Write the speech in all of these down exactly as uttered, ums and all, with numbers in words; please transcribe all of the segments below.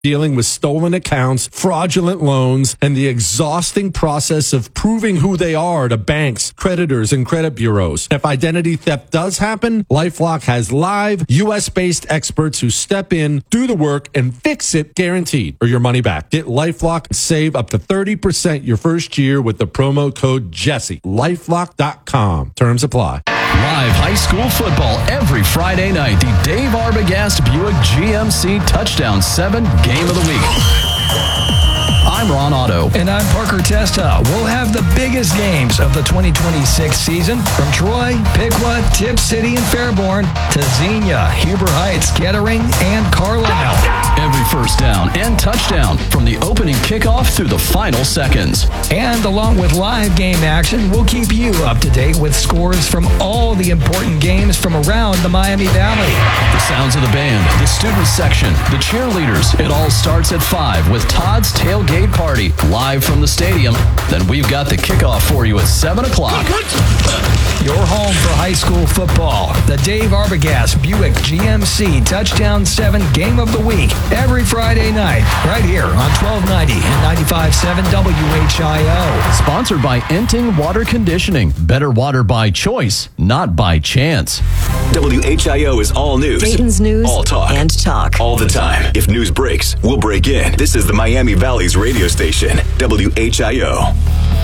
dealing with stolen accounts, fraudulent loans, and the exhausting process of proving who they are to banks, creditors, and credit bureaus. If identity theft does happen, LifeLock has live, U S-based experts who step in, do the work, and fix it guaranteed, or your money back. Get LifeLock and save up to thirty percent your first year with the promo code Jesse. LifeLock dot com. Terms apply. Live high school football every Friday night. The Dave Arbogast Buick G M C Touchdown seven Game of the Week. I'm Ron Otto. And I'm Parker Testa. We'll have the biggest games of the twenty twenty-six season from Troy, Piqua, Tip City, and Fairborn to Xenia, Huber Heights, Kettering, and Carlisle. Every first down and touchdown from the opening kickoff through the final seconds. And along with live game action, we'll keep you up to date with scores from all the important games from around the Miami Valley. The sounds of the band, the student section, the cheerleaders. It all starts at five with Todd's Tailgate Party live from the stadium. Then we've got the kickoff for you at seven o'clock. Your home for high school football. The Dave Arbogast Buick G M C Touchdown seven Game of the Week. Every Friday night, right here on twelve ninety and ninety-five point seven W H I O. Sponsored by Enting Water Conditioning. Better water by choice, not by chance. W H I O is all news. Dayton's news all talk. and talk. All the time. If news breaks, we'll break in. This is the Miami Valley's radio station, W H I O.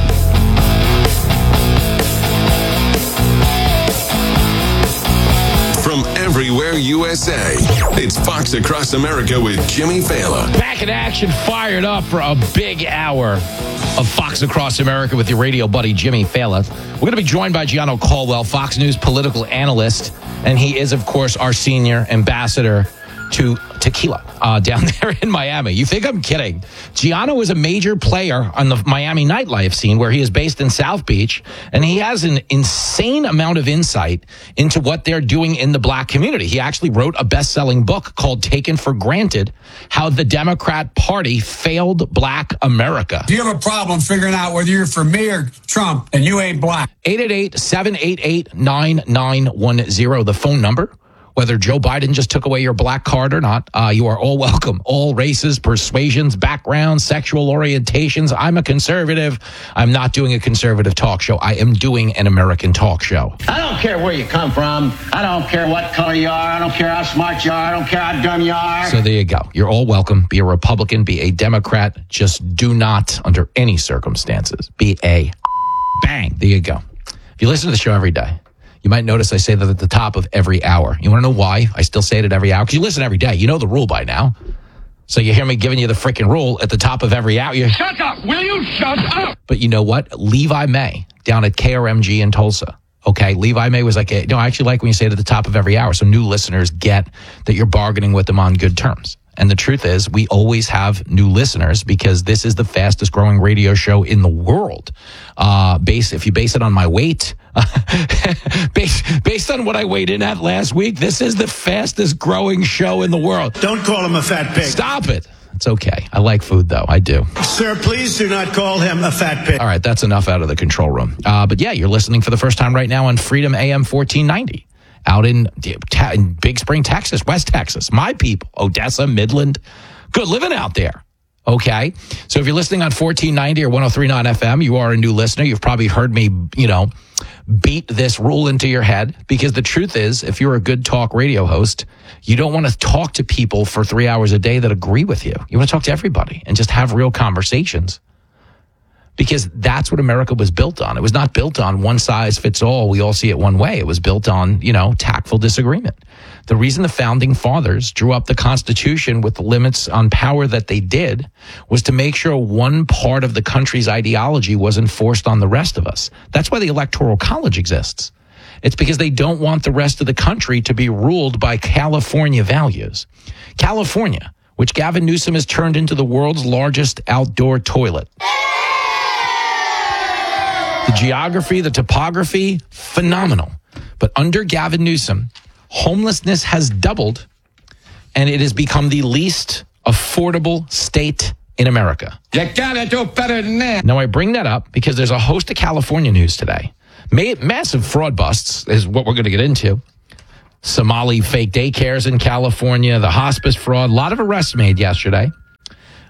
From everywhere U S A, it's Fox Across America with Jimmy Fallon. Back in action, fired up for a big hour of Fox Across America with your radio buddy, Jimmy Fallon. We're going to be joined by Gianno Caldwell, Fox News political analyst, and he is, of course, our senior ambassador to tequila uh, down there in Miami. You think I'm kidding? Gianno is a major player on the Miami nightlife scene where he is based in South Beach, and he has an insane amount of insight into what they're doing in the black community. He actually wrote a best-selling book called Taken for Granted, How the Democrat Party Failed Black America. Do you have a problem figuring out whether you're for me or Trump and you ain't black? eight eight eight, seven eight eight, nine nine one zero, the phone number. Whether Joe Biden just took away your black card or not, uh, you are all welcome. All races, persuasions, backgrounds, sexual orientations. I'm a conservative. I'm not doing a conservative talk show. I am doing an American talk show. I don't care where you come from. I don't care what color you are. I don't care how smart you are. I don't care how dumb you are. So there you go. You're all welcome. Be a Republican. Be a Democrat. Just do not, under any circumstances, be a bang. There you go. If you listen to the show every day, you might notice I say that at the top of every hour. You want to know why I still say it at every hour? Because you listen every day. You know the rule by now. So you hear me giving you the freaking rule at the top of every hour. You're, Shut up! Will you shut up? but you know what? Levi May down at K R M G in Tulsa. Okay, Levi May was like, hey, no, I actually like when you say it at the top of every hour. So new listeners get that you're bargaining with them on good terms. And the truth is, we always have new listeners because this is the fastest growing radio show in the world. Uh, based, if you base it on my weight, based, based on what I weighed in at last week, this is the fastest growing show in the world. Don't call him a fat pig. Stop it. It's okay. I like food, though. I do. Sir, please do not call him a fat pig. All right, that's enough out of the control room. Uh, but yeah, you're listening for the first time right now on Freedom A M fourteen ninety. Out in, in Big Spring, Texas, West Texas. My people, Odessa, Midland. Good living out there. Okay. So if you're listening on fourteen ninety or one oh three point nine F M, you are a new listener. You've probably heard me, you know, beat this rule into your head because the truth is, if you're a good talk radio host, you don't want to talk to people for three hours a day that agree with you. You want to talk to everybody and just have real conversations. Because that's what America was built on. It was not built on one size fits all. We all see it one way. It was built on, you know, tactful disagreement. The reason the founding fathers drew up the Constitution with the limits on power that they did was to make sure one part of the country's ideology was enforced on the rest of us. That's why the Electoral College exists. It's because they don't want the rest of the country to be ruled by California values. California, which Gavin Newsom has turned into the world's largest outdoor toilet. The geography, the topography, phenomenal. But under Gavin Newsom, homelessness has doubled, and it has become the least affordable state in America. You gotta do better than that. Now, I bring that up because there's a host of California news today. Ma- massive fraud busts is what we're going to get into. Somali fake daycares in California, the hospice fraud, a lot of arrests made yesterday.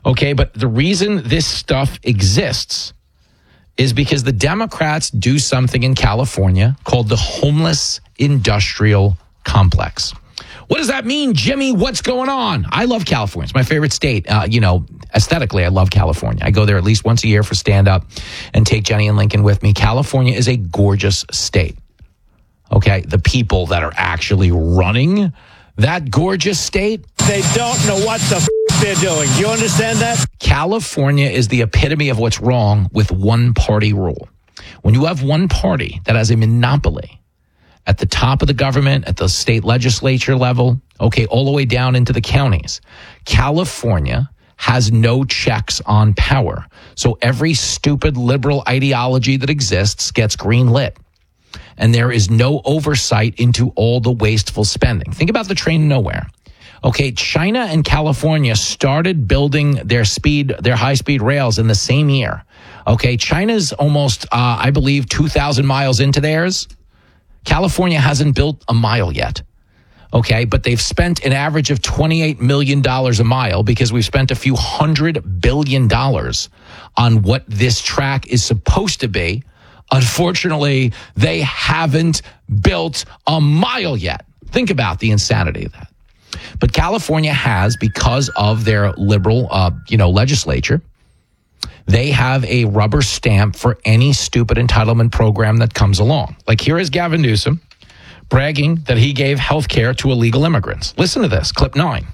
Okay, but the reason this stuff exists is because the Democrats do something in California called the homeless industrial complex. What does that mean, Jimmy? What's going on? I love California. It's my favorite state. Uh, you know, aesthetically, I love California. I go there at least once a year for stand-up and take Jenny and Lincoln with me. California is a gorgeous state. Okay, the people that are actually running that gorgeous state, They don't know what the f- they're doing. Do you understand that? California is the epitome of what's wrong with one-party rule. When you have one party that has a monopoly at the top of the government, at the state legislature level, okay, all the way down into the counties, California has no checks on power. So every stupid liberal ideology that exists gets greenlit. And there is no oversight into all the wasteful spending. Think about the train to nowhere. Okay, China and California started building their speed, their high-speed rails in the same year. Okay, China's almost, uh, I believe, two thousand miles into theirs. California hasn't built a mile yet. Okay, but they've spent an average of twenty-eight million dollars a mile because we've spent a few hundred billion dollars on what this track is supposed to be. Unfortunately, they haven't built a mile yet. Think about the insanity of that. But California has, because of their liberal, uh, you know, legislature, they have a rubber stamp for any stupid entitlement program that comes along. Like here is Gavin Newsom bragging that he gave health care to illegal immigrants. Listen to this, clip nine.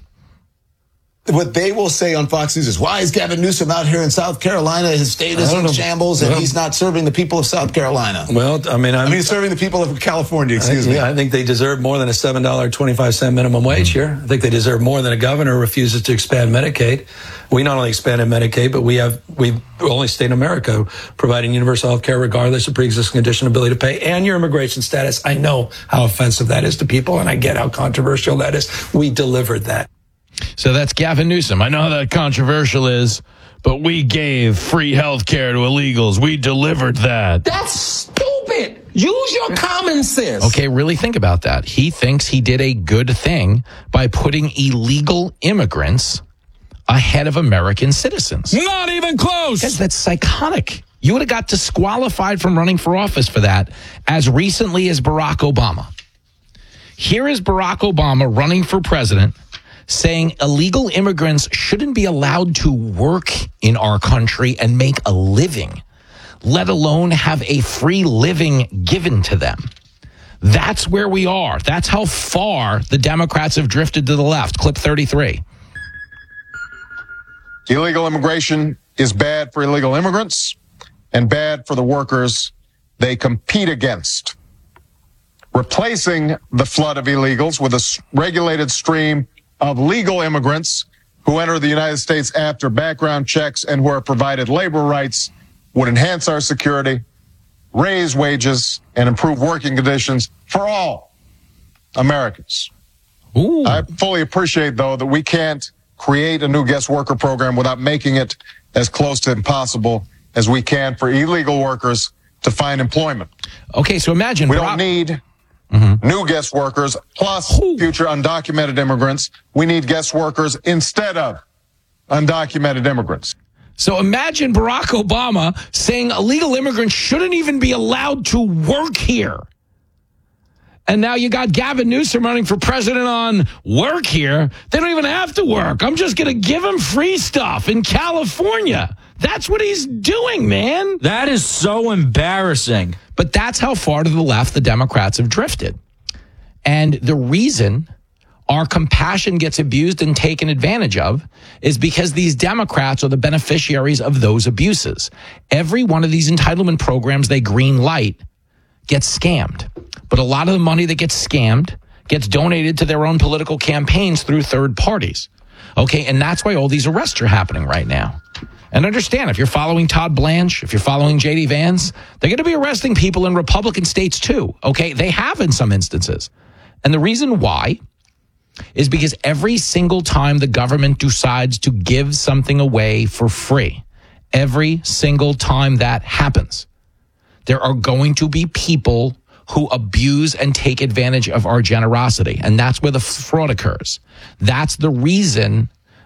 What they will say on Fox News is, why is Gavin Newsom out here in South Carolina? His state is in shambles, and well, he's not serving the people of South Carolina. Well, I mean, I'm, I mean, he's serving the people of California, excuse I, me. Yeah, I think they deserve more than a seven dollars and twenty-five cents minimum wage here. I think they deserve more than a governor who refuses to expand Medicaid. We not only expanded Medicaid, but we have, we're the only state in America providing universal health care regardless of pre-existing condition, ability to pay, and your immigration status. I know how offensive that is to people, and I get how controversial that is. We delivered that. So that's Gavin Newsom. I know how that controversial is, but we gave free health care to illegals. We delivered that. That's stupid. Use your common sense. Okay, really think about that. He thinks he did a good thing by putting illegal immigrants ahead of American citizens. Not even close. Guys, that's psychotic. You would have got disqualified from running for office for that as recently as Barack Obama. Here is Barack Obama running for president, saying illegal immigrants shouldn't be allowed to work in our country and make a living, let alone have a free living given to them. That's where we are. That's how far the Democrats have drifted to the left. Clip thirty-three. Illegal immigration is bad for illegal immigrants and bad for the workers they compete against. Replacing the flood of illegals with a regulated stream of legal immigrants who enter the United States after background checks and who are provided labor rights would enhance our security, raise wages, and improve working conditions for all Americans. Ooh. I fully appreciate, though, that we can't create a new guest worker program without making it as close to impossible as we can for illegal workers to find employment. Okay, so imagine we Barack- don't need Mm-hmm. new guest workers plus Ooh. future undocumented immigrants. We need guest workers instead of undocumented immigrants. So imagine Barack Obama saying illegal immigrants shouldn't even be allowed to work here. And now you got Gavin Newsom running for president on work here. They don't even have to work. I'm just going to give them free stuff in California. That's what he's doing, man. That is so embarrassing. But that's how far to the left the Democrats have drifted. And the reason our compassion gets abused and taken advantage of is because these Democrats are the beneficiaries of those abuses. Every one of these entitlement programs they green light gets scammed. But a lot of the money that gets scammed gets donated to their own political campaigns through third parties. Okay, and that's why all these arrests are happening right now. And understand, if you're following Todd Blanche, if you're following J D Vance, they're going to be arresting people in Republican states too. Okay, they have in some instances. And the reason why is because every single time the government decides to give something away for free, every single time that happens, there are going to be people who abuse and take advantage of our generosity. And that's where the fraud occurs. That's the reason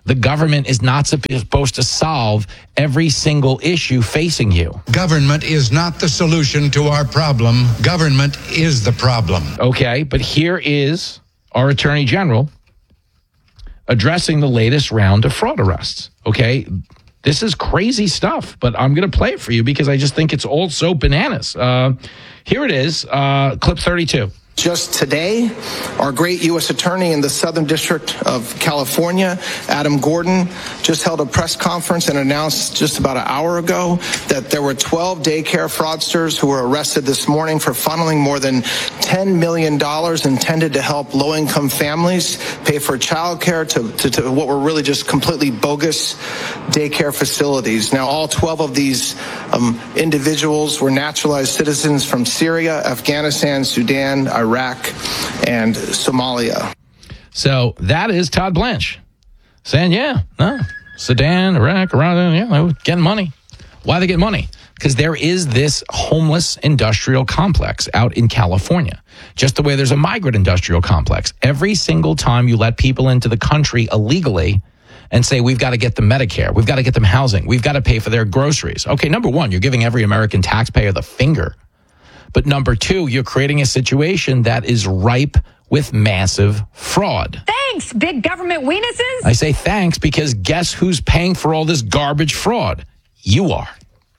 The government is not supposed to solve every single issue facing you. Government is not the solution to our problem. Government is the problem. Okay, but here is our Attorney General addressing the latest round of fraud arrests. Okay, this is crazy stuff, but I'm going to play it for you because I just think it's all so bananas. Uh, here it is, uh, clip thirty-two. Just today, our great U S attorney in the Southern District of California, Adam Gordon, just held a press conference and announced just about an hour ago that there were twelve daycare fraudsters who were arrested this morning for funneling more than ten million dollars intended to help low-income families pay for childcare to, to, to what were really just completely bogus daycare facilities. Now, all twelve of these um, individuals were naturalized citizens from Syria, Afghanistan, Sudan, Iraq, Iraq, and Somalia. So that is Todd Blanche saying, yeah, no, Sudan, Iraq, Iran, yeah, they're getting money. Why they get money? Because there is this homeless industrial complex out in California, just the way there's a migrant industrial complex. Every single time you let people into the country illegally and say, we've got to get them Medicare, we've got to get them housing, we've got to pay for their groceries. Okay, number one, you're giving every American taxpayer the finger. But number two, you're creating a situation that is ripe with massive fraud. Thanks, big government weenuses. I say thanks because guess who's paying for all this garbage fraud? You are.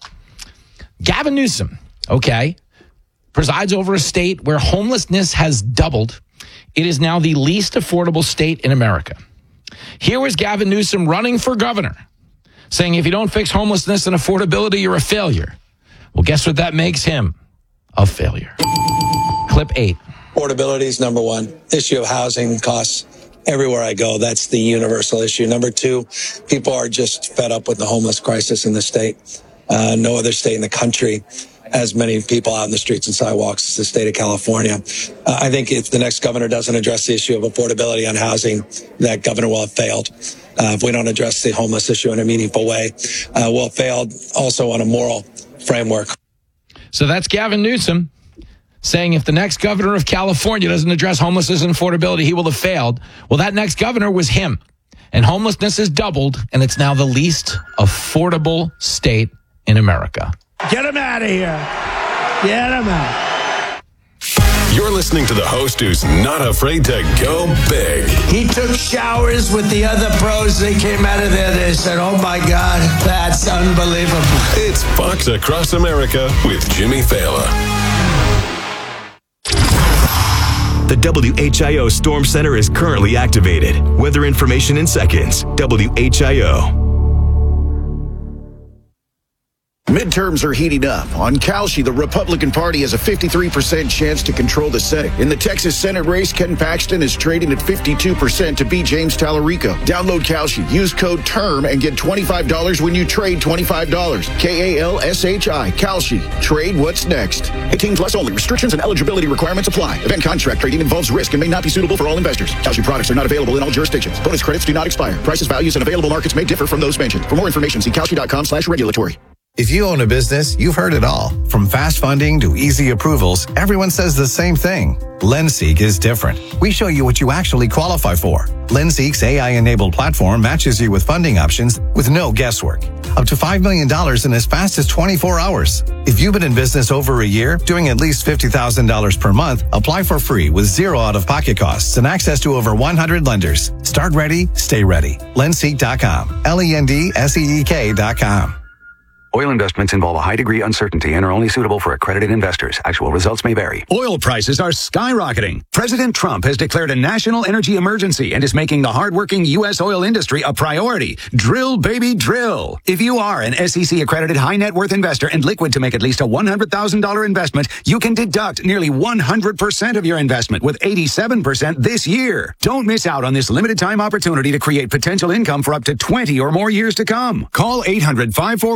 Gavin Newsom, okay, presides over a state where homelessness has doubled. It is now the least affordable state in America. Here was Gavin Newsom running for governor, saying if you don't fix homelessness and affordability, you're a failure. Well, guess what that makes him? A failure. Clip eight. Affordability is number one. Issue of housing costs everywhere I go. That's the universal issue. Number two, people are just fed up with the homeless crisis in the state. Uh, no other state in the country has many people out in the streets and sidewalks as the state of California. Uh, I think if the next governor doesn't address the issue of affordability on housing, that governor will have failed. Uh, if we don't address the homeless issue in a meaningful way, uh, we'll have failed also on a moral framework. So that's Gavin Newsom saying if the next governor of California doesn't address homelessness and affordability, he will have failed. Well, that next governor was him. And homelessness has doubled, and it's now the least affordable state in America. Get him out of here. Get him out. You're listening to the host who's not afraid to go big. He took showers with the other pros. They came out of there. They said, oh, my God, that's unbelievable. It's Fox Across America with Jimmy Fallon. The W H I O Storm Center is currently activated. Weather information in seconds. W H I O. Midterms are heating up. On Kalshi, the Republican Party has a fifty-three percent chance to control the Senate. In the Texas Senate race, Ken Paxton is trading at fifty-two percent to beat James Tallarico. Download Kalshi. Use code TERM and get twenty-five dollars when you trade twenty-five dollars. K A L S H I. Kalshi. Trade what's next. eighteen plus only. Restrictions and eligibility requirements apply. Event contract trading involves risk and may not be suitable for all investors. Kalshi products are not available in all jurisdictions. Bonus credits do not expire. Prices, values, and available markets may differ from those mentioned. For more information, see Kalshi.com slash regulatory. If you own a business, you've heard it all. From fast funding to easy approvals, everyone says the same thing. LendSeek is different. We show you what you actually qualify for. LendSeek's A I-enabled platform matches you with funding options with no guesswork. Up to five million dollars in as fast as twenty-four hours. If you've been in business over a year, doing at least fifty thousand dollars per month, apply for free with zero out-of-pocket costs and access to over one hundred lenders. Start ready, stay ready. Lendseek dot com. L E N D S E E K dot com. Oil investments involve a high degree of uncertainty and are only suitable for accredited investors. Actual results may vary. Oil prices are skyrocketing. President Trump has declared a national energy emergency and is making the hardworking U S oil industry a priority. Drill, baby, drill. If you are an S E C accredited high net worth investor and liquid to make at least a one hundred thousand dollars investment, you can deduct nearly one hundred percent of your investment with eighty-seven percent this year. Don't miss out on this limited time opportunity to create potential income for up to twenty or more years to come. Call eight hundred, five four four, two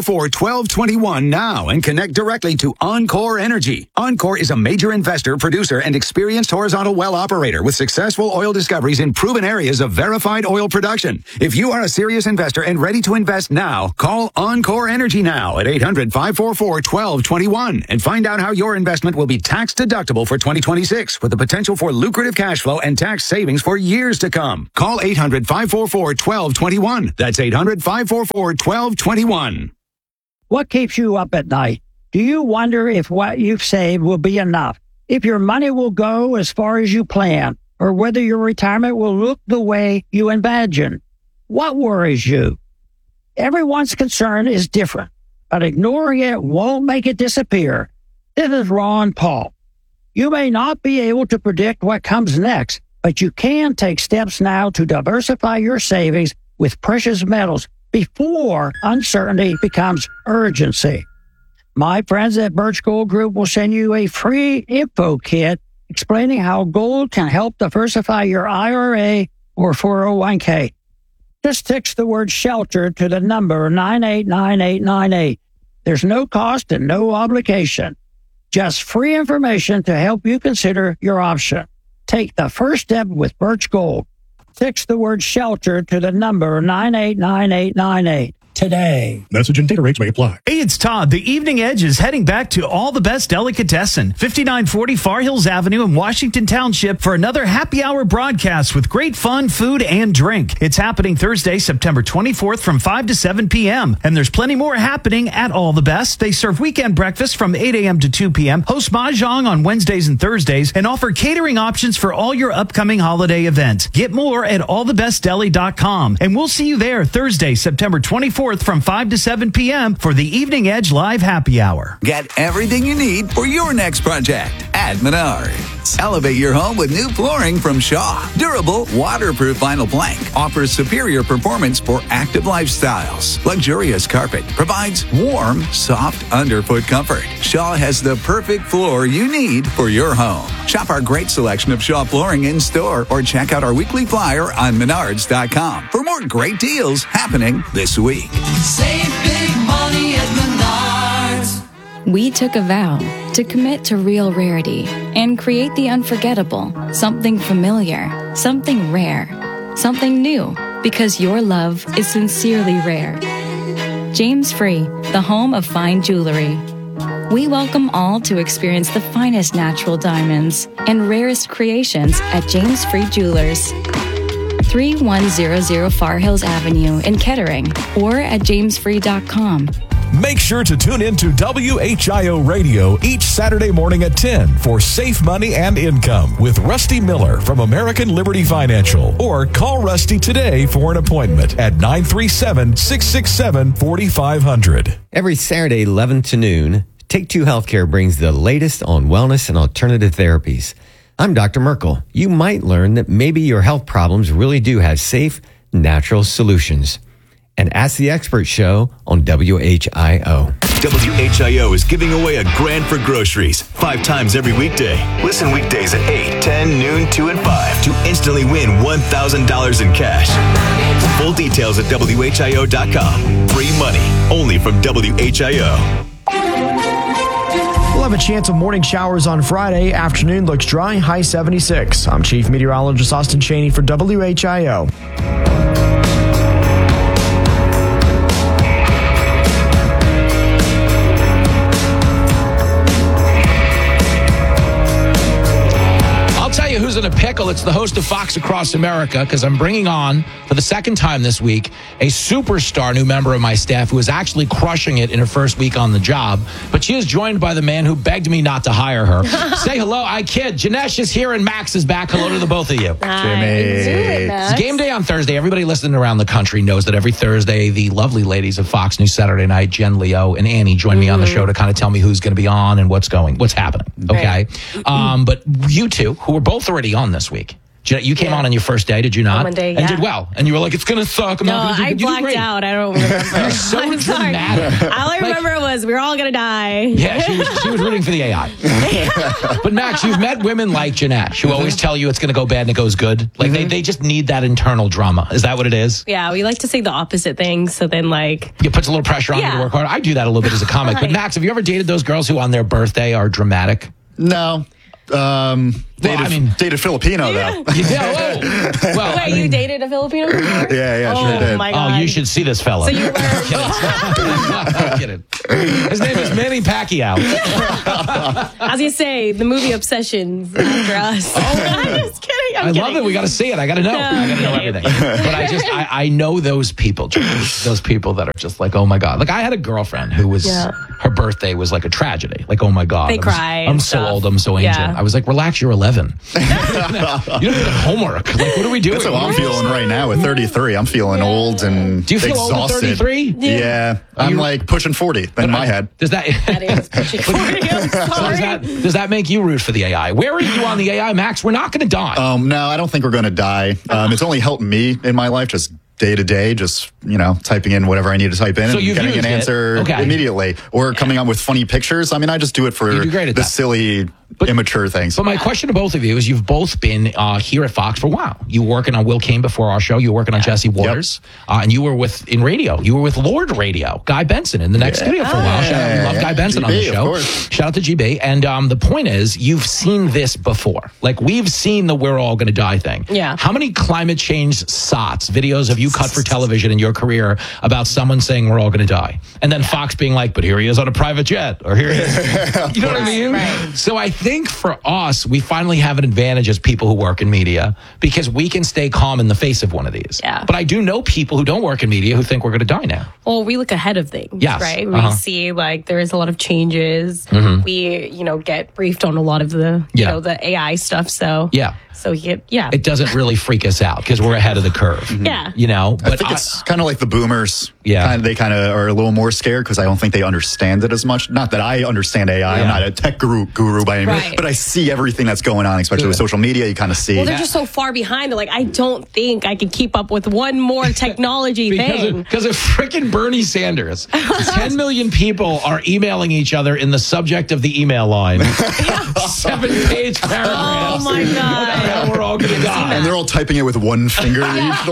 twelve twenty-one now and connect directly to Encore Energy. Encore is a major investor, producer, and experienced horizontal well operator with successful oil discoveries in proven areas of verified oil production. If you are a serious investor and ready to invest now, call Encore Energy now at eight hundred, five four four, one two two one and find out how your investment will be tax deductible for twenty twenty-six with the potential for lucrative cash flow and tax savings for years to come. Call eight hundred, five four four, one two two one. That's eight hundred, five four four, one two two one. What keeps you up at night? Do you wonder if what you've saved will be enough? If your money will go as far as you plan? Or whether your retirement will look the way you imagine? What worries you? Everyone's concern is different, but ignoring it won't make it disappear. This is Ron Paul. You may not be able to predict what comes next, but you can take steps now to diversify your savings with precious metals before uncertainty becomes urgency. My friends at Birch Gold Group will send you a free info kit explaining how gold can help diversify your I R A or four oh one k. Just text the word shelter to the number nine eight nine eight nine eight. There's no cost and no obligation. Just free information to help you consider your option. Take the first step with Birch Gold. Text the word shelter to the number nine eight nine eight nine eight today. Message and data rates may apply. Hey, it's Todd. The Evening Edge is heading back to All the Best Delicatessen, fifty-nine forty Far Hills Avenue in Washington Township for another happy hour broadcast with great fun, food, and drink. It's happening Thursday, September twenty-fourth from five to seven p.m. And there's plenty more happening at All the Best. They serve weekend breakfast from eight a.m. to two p.m., host Mahjong on Wednesdays and Thursdays, and offer catering options for all your upcoming holiday events. Get more at all the best deli dot com. And we'll see you there Thursday, September twenty-fourth from five to seven p.m. for the Evening Edge Live Happy Hour. Get everything you need for your next project at Menards. Elevate your home with new flooring from Shaw. Durable, waterproof vinyl plank offers superior performance for active lifestyles. Luxurious carpet provides warm, soft underfoot comfort. Shaw has the perfect floor you need for your home. Shop our great selection of Shaw flooring in store or check out our weekly flyer on menards dot com for more great deals happening this week. Save big money at Menards. We took a vow to commit to real rarity and create the unforgettable, something familiar, something rare, something new, because your love is sincerely rare. James Free, the home of fine jewelry. We welcome all to experience the finest natural diamonds and rarest creations at James Free Jewelers. thirty-one hundred Far Hills Avenue in Kettering or at james free dot com. Make sure to tune in to W H I O Radio each Saturday morning at ten for Safe Money and Income with Rusty Miller from American Liberty Financial. Or call Rusty today for an appointment at nine three seven, six six seven, four five zero zero. Every Saturday, eleven to noon, Take Two Healthcare brings the latest on wellness and alternative therapies. I'm Doctor Merkel. You might learn that maybe your health problems really do have safe, natural solutions. And Ask the Expert show on W H I O. W H I O is giving away a grand for groceries five times every weekday. Listen weekdays at eight, ten, noon, two, and five to instantly win one thousand dollars in cash. Full details at W H I O dot com. Free money only from W H I O. We'll have a chance of morning showers on Friday. Afternoon looks dry, high seventy-six. I'm Chief Meteorologist Austin Cheney for W H I O. Who's in a pickle? It's the host of Fox Across America, because I'm bringing on, for the second time this week, a superstar new member of my staff who is actually crushing it in her first week on the job. But she is joined by the man who begged me not to hire her. Say hello, I kid. Janesh is here and Max is back. Hello to the both of you. Hi. Jimmy. It, it's game day on Thursday. Everybody listening around the country knows that every Thursday, the lovely ladies of Fox News Saturday Night, Jen, Leo, and Annie, join me mm-hmm. on the show to kind of tell me who's going to be on and what's going, what's happening. Okay. Right. Um, but you two, who are both already on this week, Jeanette, you came Yeah. on on your first day, did you not? On Monday, And yeah. did well. And you were like, it's going to suck. I'm No, not gonna I do, you did blacked great. out. I don't remember. You're so I'm sorry. dramatic. All I Like- remember was we were all going to die. Yeah, she was, she was rooting for the A I. But Max, you've met women like Jeanette who always tell you it's going to go bad and it goes good. Like they, they just need that internal drama. Is that what it is? Yeah, we like to say the opposite thing. So then, like, It puts a little pressure on you Yeah. to work hard. I do that a little bit as a comic. But Right. Max, have you ever dated those girls who on their birthday are dramatic? No. Um, dated, I mean- dated Filipino, though. Yeah, whoa. Well, wait, I you mean- dated a Filipino before? Yeah, yeah, oh, sure did. my God. Oh, you should see this fella. So you were. I'm kidding. His name is Manny Pacquiao. I was gonna say the movie Obsessions after us. I'm just kidding. I'm I kidding. love it. We got to see it. I got to know. No, I got to know okay. everything. But I just, I, I know those people, those people that are just like, oh my God. Like I had a girlfriend who was, Yeah. her birthday was like a tragedy. Like, oh my God. They I was- cry and I'm so stuff. old. I'm so ancient. Yeah. I was like, relax, you're eleven. You don't have homework. Like, what are we doing? That's how I'm feeling right now at thirty-three. I'm feeling old and Do you feel old at exhausted. thirty-three? Yeah. I'm like pushing forty in my head. Does that, That is pushing forty. I'm so does sorry. that, does that make you root for the A I? Where are you on the A I, Max? We're not going to die. Um, no, I don't think we're going to die. Um, it's only helped me in my life, just day to day, just, you know, typing in whatever I need to type in So and you've getting an used it. answer Okay. immediately, or coming up with funny pictures. I mean, I just do it for You do great at the that. silly, immature things. But my question to both of you is you've both been uh, here at Fox for a while. You were working on Will Kane before our show. You were working on Jesse Waters. Uh, and you were with, in radio, you were with Lord Radio, Guy Benson in the next Yeah. studio for a while. Shout out, we love Yeah, Guy Benson on G B, the of show. course. Shout out to G B. And um, the point is, you've seen this before. Like, we've seen the we're all going to die thing. Yeah. How many climate change sots, videos have you cut for television in your career about someone saying we're all going to die? And then Fox being like, but here he is on a private jet, or here he is. You know what I mean? Right. So I think for us, we finally have an advantage as people who work in media because we can stay calm in the face of one of these. Yeah. But I do know people who don't work in media who think we're going to die now. Well, we look ahead of things, Yes. right? We Uh-huh. see like there is a lot of changes. Mhm. We, you know, get briefed on a lot of the, you Yeah. know, the A I stuff. So Yeah. so yeah, yeah, It doesn't really freak us out because we're ahead of the curve. yeah. You know, I think it's kind of like the boomers. Yeah. Kind they kind of are a little more scared because I don't think they understand it as much. Not that I understand A I. I'm Yeah. not a tech guru, guru by any means, Right. but I see everything that's going on, especially with social media. You kind of see. Well, they're just so far behind. They're like, I don't think I can keep up with one more technology Because thing. of, because of freaking Bernie Sanders. ten million people are emailing each other in the subject of the email line. Seven page paragraphs. Oh my God. And we're all going to die. and they're all typing it with one finger each.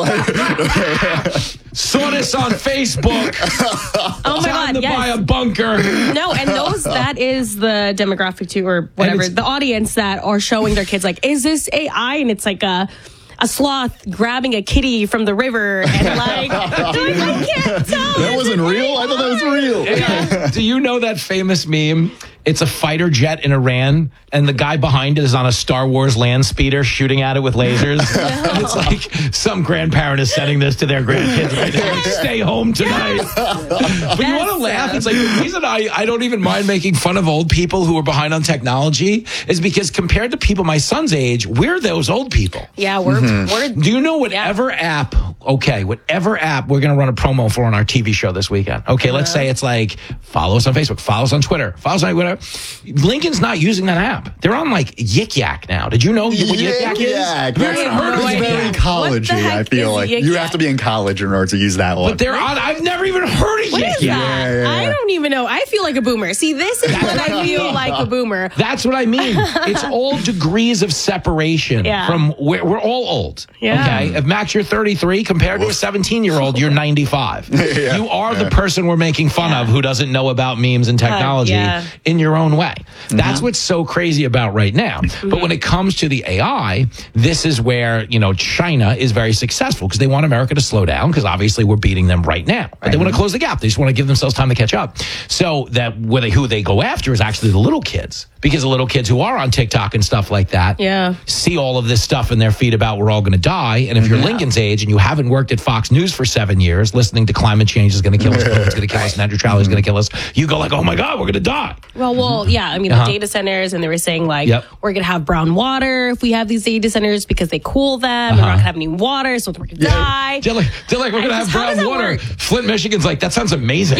Like, Saw this on Facebook. Oh my Time God, to yes. buy a bunker. No, and those, that is the demographic too, or whatever, it's- the audience that are showing their kids, like, is this A I? And it's like a, a sloth grabbing a kitty from the river and like, I can't tell. that wasn't real. I thought that was real. Yeah. Do you know that famous meme? It's a fighter jet in Iran, and the guy behind it is on a Star Wars land speeder shooting at it with lasers. And it's like some grandparent is sending this to their grandkids right now. Like, stay home tonight. But you want to laugh? It's like the reason I, I don't even mind making fun of old people who are behind on technology is because compared to people my son's age, we're those old people. Yeah, we're, we're, Do you know whatever app, okay, whatever app we're going to run a promo for on our T V show this weekend? Okay, let's say it's like follow us on Facebook, follow us on Twitter, follow us on whatever. Lincoln's not using that app. They're on like Yik Yak now. Did you know what Yik Yak is? Yeah, You haven't heard of it's Yik very Yak. collegey. What the I heck feel is like Yik you Yak? have to be in college in order to use that one. But they're on, I've never even heard of what Yik is Yak. that? Yeah, yeah, I yeah. don't even know. I feel like a boomer. See, this is when I feel like a boomer. That's what I mean. It's all degrees of separation Yeah. from where we're all old. Yeah. Okay. If Max, you're thirty-three, compared to a seventeen year old, you're ninety-five. Yeah. You are the person we're making fun of who doesn't know about memes and technology yeah. in your own way. That's what's so crazy about right now. But when it comes to the A I, this is where, you know, China is very successful because they want America to slow down because obviously we're beating them right now. But they want to close the gap. They just want to give themselves time to catch up. So that where they, who they go after is actually the little kids because the little kids who are on TikTok and stuff like that Yeah. see all of this stuff in their feed about we're all going to die. And if you're Lincoln's age and you haven't worked at Fox News for seven years, listening to climate change is going to kill us, COVID's going to kill us, net neutrality is going to kill us, you go like, oh my God, we're going to die. Well, well, yeah. I mean, Uh-huh. the data centers, and they were saying like Yep. we're gonna have brown water if we have these data centers because they cool them. Uh-huh. We're not gonna have any water, so we're gonna die. They're like, they're like we're I going to have just- how does brown that water. work? Flint, Michigan's like, that sounds amazing.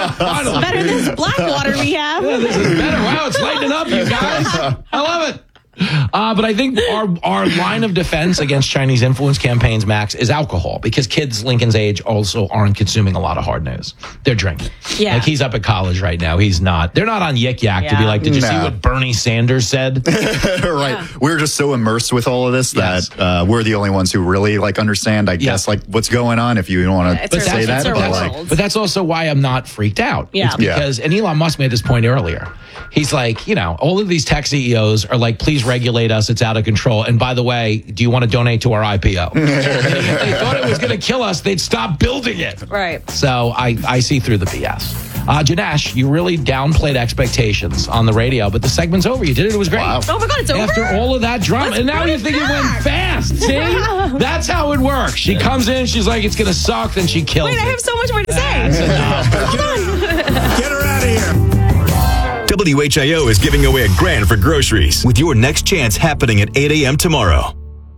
Finally. Better than this black water we have. Yeah, this is better. Wow, it's lightening up, you guys. I love it. Uh, but I think our our line of defense against Chinese influence campaigns, Max, is alcohol, because kids Lincoln's age also aren't consuming a lot of hard news. They're drinking. Yeah. Like, he's up at college right now. He's not. They're not on Yik Yak to be Yeah. like, did you see No. what Bernie Sanders said? Right. We're just so immersed with all of this Yes. that uh, we're the only ones who really like understand, I guess, like what's going on, if you don't want to It's say a- that. it's a But world. like, But that's also why I'm not freaked out. Yeah. It's because, and Elon Musk made this point earlier. He's like, you know, all of these tech C E Os are like, please regulate us. It's out of control. And by the way, do you want to donate to our I P O? If they thought it was going to kill us, they'd stop building it. Right. So I, I see through the B S. Uh, Janesh, you really downplayed expectations on the radio, but the segment's over. You did it. It was great. Wow. Oh my God, it's over. After all of that drama, Let's and now put you it think it back. went fast. See? That's how it works. She comes in, she's like, it's going to suck, then she kills Wait, it. I have so much more to say. That's enough. Hold on. Get her out of here. W H I O is giving away a grand for groceries with your next chance happening at eight a.m. tomorrow.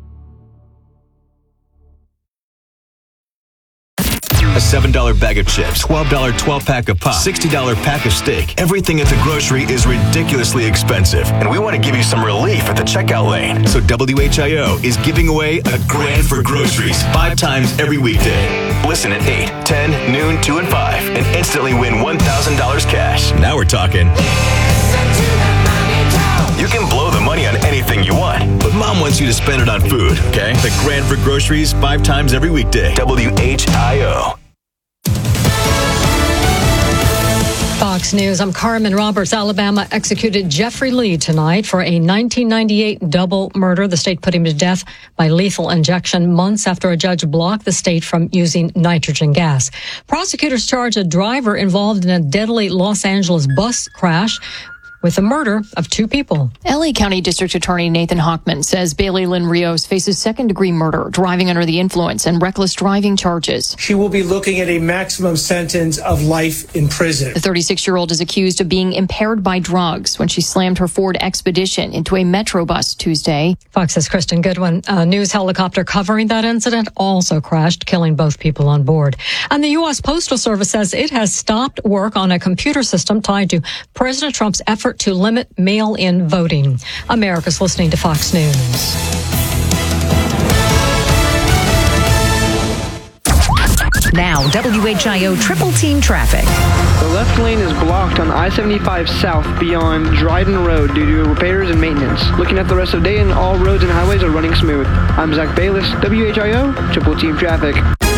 A seven dollar bag of chips, twelve dollar twelve-pack of pop, sixty dollar pack of steak. Everything at the grocery is ridiculously expensive, and we want to give you some relief at the checkout lane. So W H I O is giving away a grand for groceries five times every weekday. Listen at eight, ten, noon, two, and five, and instantly win one thousand dollars cash. Now we're talking. You can blow the money on anything you want, but Mom wants you to spend it on food, okay? The grand for groceries five times every weekday. W H I O. Fox News, I'm Carmen Roberts. Alabama executed Jeffrey Lee tonight for a nineteen ninety-eight double murder. The state put him to death by lethal injection months after a judge blocked the state from using nitrogen gas. Prosecutors charged a driver involved in a deadly Los Angeles bus crash with the murder of two people. L A County District Attorney Nathan Hochman says Bailey Lynn Rios faces second-degree murder, driving under the influence, and reckless driving charges. She will be looking at a maximum sentence of life in prison. The thirty-six-year-old is accused of being impaired by drugs when she slammed her Ford Expedition into a Metro bus Tuesday. Fox's Kristen Goodwin. A news helicopter covering that incident also crashed, killing both people on board. And the U S Postal Service says it has stopped work on a computer system tied to President Trump's effort to limit mail-in voting. America's listening to Fox News. Now, W H I O Triple Team Traffic. The left lane is blocked on I seventy-five South beyond Dryden Road due to repairs and maintenance. Looking at the rest of the day, and all roads and highways are running smooth. I'm Zach Bayless, W H I O Triple Team Traffic.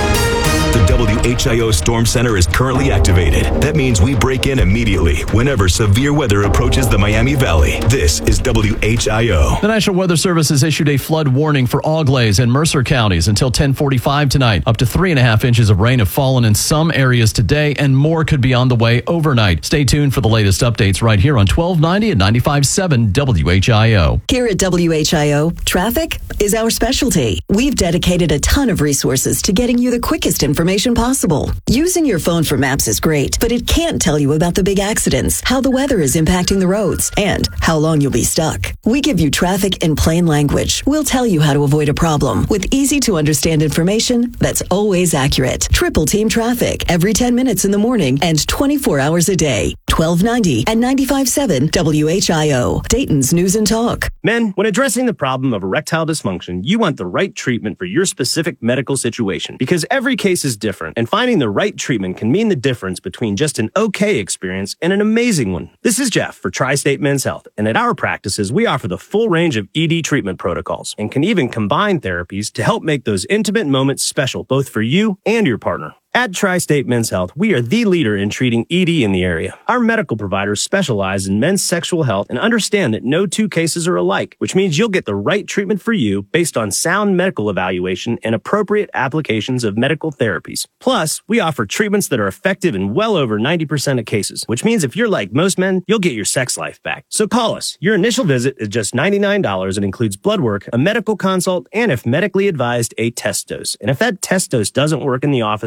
The W H I O Storm Center is currently activated. That means we break in immediately whenever severe weather approaches the Miami Valley. This is W H I O. The National Weather Service has issued a flood warning for Auglaize and Mercer counties until ten forty-five tonight. Up to three and a half inches of rain have fallen in some areas today, and more could be on the way overnight. Stay tuned for the latest updates right here on twelve ninety and ninety-five point seven W H I O. Here at W H I O, traffic is our specialty. We've dedicated a ton of resources to getting you the quickest information possible. Using your phone for maps is great, but it can't tell you about the big accidents, how the weather is impacting the roads, and how long you'll be stuck. We give you traffic in plain language. We'll tell you how to avoid a problem with easy to understand information that's always accurate. Triple Team Traffic every ten minutes in the morning and twenty-four hours a day. twelve ninety and ninety-five point seven W H I O, Dayton's News and Talk. Men, when addressing the problem of erectile dysfunction, you want the right treatment for your specific medical situation because every case is different, and finding the right treatment can mean the difference between just an okay experience and an amazing one. This is Jeff for Tri-State Men's Health, and at our practices, we offer the full range of E D treatment protocols and can even combine therapies to help make those intimate moments special both for you and your partner. At Tri-State Men's Health, we are the leader in treating E D in the area. Our medical providers specialize in men's sexual health and understand that no two cases are alike, which means you'll get the right treatment for you based on sound medical evaluation and appropriate applications of medical therapies. Plus, we offer treatments that are effective in well over ninety percent of cases, which means if you're like most men, you'll get your sex life back. So call us. Your initial visit is just ninety-nine dollars and includes blood work, a medical consult, and if medically advised, a test dose. And if that test dose doesn't work in the office, your visit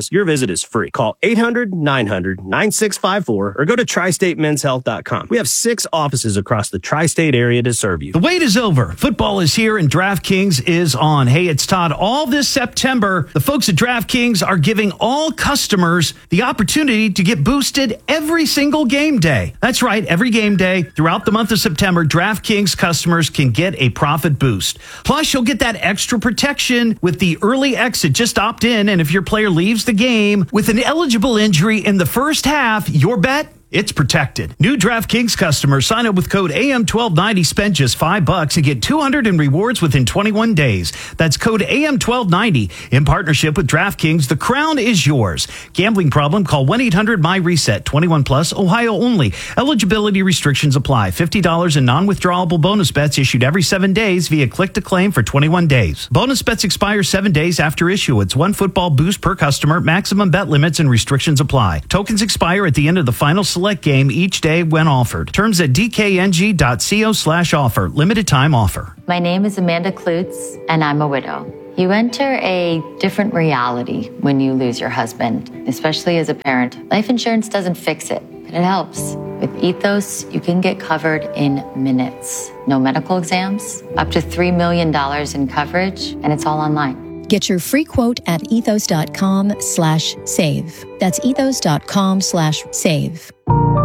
visit is free. Call eight hundred nine hundred nine six five four or go to tri state men's health dot com. We have six offices across the tri-state area to serve you. The wait is over. Football is here and DraftKings is on. Hey, it's Todd. All this September, the folks at DraftKings are giving all customers the opportunity to get boosted every single game day. That's right. Every game day throughout the month of September, DraftKings customers can get a profit boost. Plus, you'll get that extra protection with the early exit. Just opt in, and if your player leaves the game with an eligible injury in the first half, your bet, it's protected. New DraftKings customers sign up with code A M twelve ninety, spend just five bucks and get two hundred in rewards within twenty-one days. That's code A M twelve ninety. In partnership with DraftKings, the crown is yours. Gambling problem? Call one eight hundred my reset. twenty-one plus, Ohio only. Eligibility restrictions apply. fifty dollars in non-withdrawable bonus bets issued every seven days via click to claim for twenty-one days. Bonus bets expire seven days after issuance. One football boost per customer. Maximum bet limits and restrictions apply. Tokens expire at the end of the final select game each day when offered. Terms at d k n g dot co slash offer. Limited time offer. My name is Amanda Klutz, and I'm a widow. You enter a different reality when you lose your husband, especially as a parent. Life insurance doesn't fix it, but it helps. With Ethos, you can get covered in minutes. No medical exams, up to three million dollars in coverage, and it's all online. Get your free quote at ethos.com slash save. That's ethos.com slash save.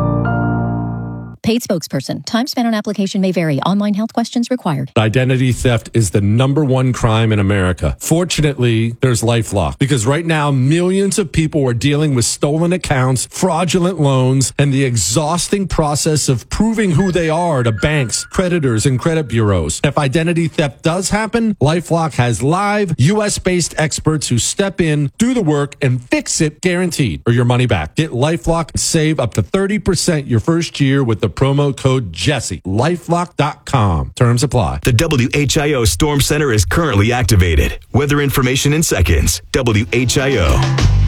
Paid spokesperson. Time spent on application may vary. Online health questions required. Identity theft is the number one crime in America. Fortunately, there's LifeLock, because right now millions of people are dealing with stolen accounts, fraudulent loans, and the exhausting process of proving who they are to banks, creditors, and credit bureaus. If identity theft does happen, LifeLock has live U S-based experts who step in, do the work, and fix it guaranteed, or your money back. Get LifeLock and save up to thirty percent your first year with the promo code Jesse. lifelock dot com. Terms apply. The W H I O Storm Center is currently activated. Weather information in seconds. W H I O.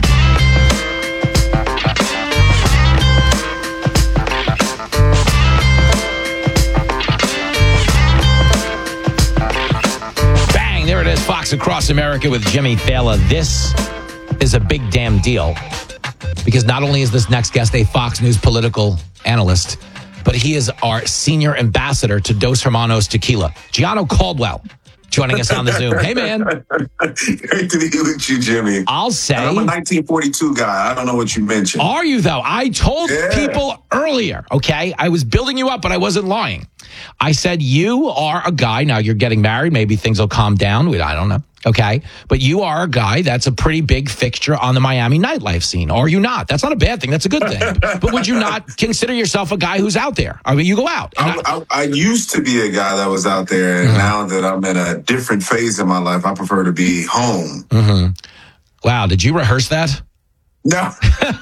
Bang! There it is. Fox Across America with Jimmy Fallon. This is a big damn deal, because not only is this next guest a Fox News political analyst, but he is our senior ambassador to Dos Hermanos Tequila. Gianno Caldwell joining us on the Zoom. Hey, man. Great to be with you, Jimmy. I'll say. And I'm a nineteen forty-two guy. I don't know what you mentioned. Are you, though? I told yeah. people earlier, okay? I was building you up, but I wasn't lying. I said, you are a guy. Now, you're getting married. Maybe things will calm down. I don't know. Okay. But you are a guy that's a pretty big fixture on the Miami nightlife scene. Or are you not? That's not a bad thing. That's a good thing. But would you not consider yourself a guy who's out there? I mean, you go out. I, I, I used to be a guy that was out there. And mm-hmm. now that I'm in a different phase in my life, I prefer to be home. Mm-hmm. Wow. Did you rehearse that? No.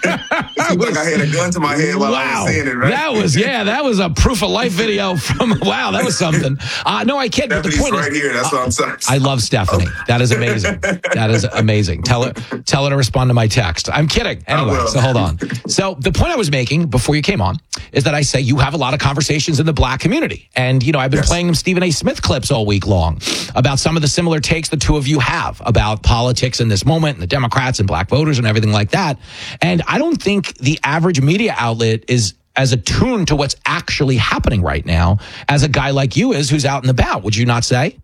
It seemed like I had a gun to my head while wow. I was saying it, right? That was, yeah, that was a proof of life video from, wow, that was something. Uh, no, I can't. But the point right is, here. That's uh, what I'm saying. I love Stephanie. That is amazing. That is amazing. Tell her, tell her to respond to my text. I'm kidding. Anyway, so hold on. So the point I was making before you came on is that I say you have a lot of conversations in the black community. And, you know, I've been yes. playing them Stephen A. Smith clips all week long about some of the similar takes the two of you have about politics in this moment and the Democrats and black voters and everything like that. And I don't think the average media outlet is as attuned to what's actually happening right now as a guy like you is, who's out and about. Would you not say?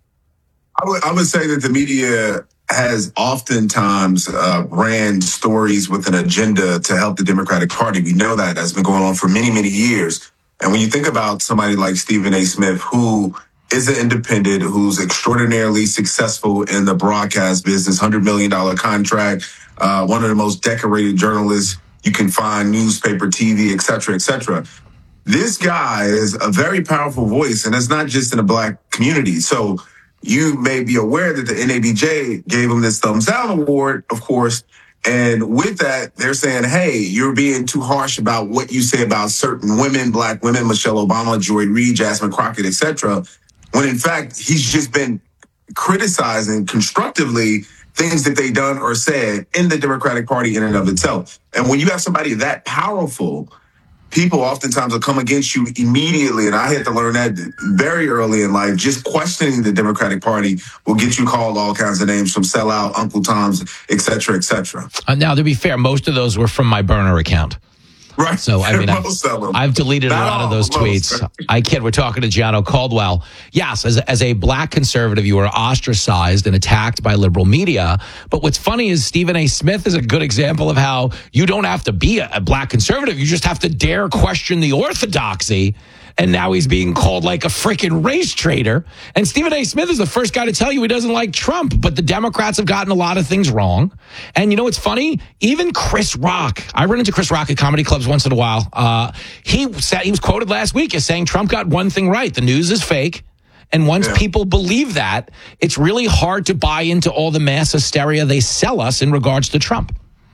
I would, I would say that the media has oftentimes uh, ran stories with an agenda to help the Democratic Party. We know that. That's been going on for many, many years. And when you think about somebody like Stephen A. Smith, who is an independent, who's extraordinarily successful in the broadcast business, one hundred million dollars contract, uh, one of the most decorated journalists you can find, newspaper, T V, et cetera, et cetera. This guy is a very powerful voice, and it's not just in the black community. So you may be aware that the N A B J gave him this Thumbs Down award, of course. And with that, they're saying, hey, you're being too harsh about what you say about certain women, black women, Michelle Obama, Joy Reid, Jasmine Crockett, et cetera. When in fact, he's just been criticizing constructively things that they done or said in the Democratic Party in and of itself. And when you have somebody that powerful people oftentimes will come against you immediately. And I had to learn that very early in life. Just questioning the Democratic Party will get you called all kinds of names, from sellout, Uncle Tom's, et cetera, et cetera. Uh, now, to be fair, most of those were from my burner account. Right. So, I mean, I've, I've deleted Not a lot all, of those most. tweets. I kid. We're talking to Gianno Caldwell. Yes, as, as a black conservative, you were ostracized and attacked by liberal media. But what's funny is Stephen A. Smith is a good example of how you don't have to be a, a black conservative. You just have to dare question the orthodoxy. And now he's being called like a freaking race traitor. And Stephen A. Smith is the first guy to tell you he doesn't like Trump. But the Democrats have gotten a lot of things wrong. And you know what's funny? Even Chris Rock, I run into Chris Rock at comedy clubs once in a while. Uh, he said, he was quoted last week as saying Trump got one thing right. The news is fake. And once Yeah. people believe that, it's really hard to buy into all the mass hysteria they sell us in regards to Trump.